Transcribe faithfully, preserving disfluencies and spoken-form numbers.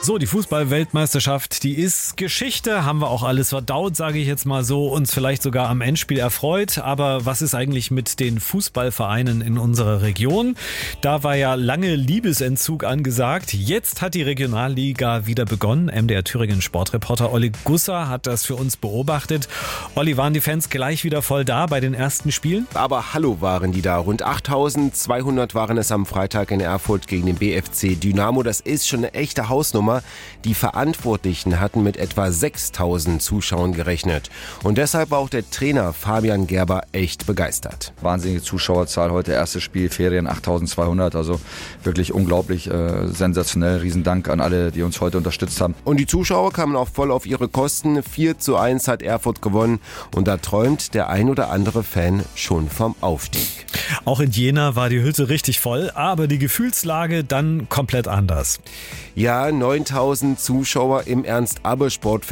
So, die Fußball-Weltmeisterschaft, die ist Geschichte, haben wir auch alles verdaut, sage ich jetzt mal so, uns vielleicht sogar am Endspiel erfreut. Aber was ist eigentlich mit den Fußballvereinen in unserer Region? Da war ja lange Liebesentzug angesagt. Jetzt hat die Regionalliga wieder begonnen. M D R Thüringen Sportreporter Olli Gusser hat das für uns beobachtet. Olli, waren die Fans gleich wieder voll da bei den ersten Spielen? Aber hallo waren die da. Rund achttausendzweihundert waren es am Freitag in Erfurt gegen den B F C Dynamo. Das ist schon eine echte Hausnummer. Die Verantwortlichen hatten mit etwa sechstausend Zuschauern gerechnet. Und deshalb war auch der Trainer Fabian Gerber echt begeistert. Wahnsinnige Zuschauerzahl, heute erstes Spiel, Ferien achttausendzweihundert, also wirklich unglaublich, äh, sensationell. Riesendank an alle, die uns heute unterstützt haben. Und die Zuschauer kamen auch voll auf ihre Kosten. vier zu eins hat Erfurt gewonnen und da träumt der ein oder andere Fan schon vom Aufstieg. Auch in Jena war die Hütte richtig voll, aber die Gefühlslage dann komplett anders. Ja, neuntausend Zuschauer im Ernst-Abbe-Sportfest